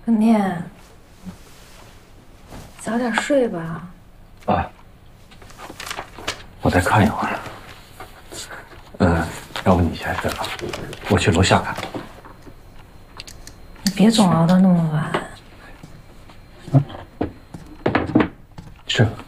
文念，早点睡吧。 啊，我再看一会儿。要不你先睡吧，我去楼下看。 你别总熬到那么晚。 是。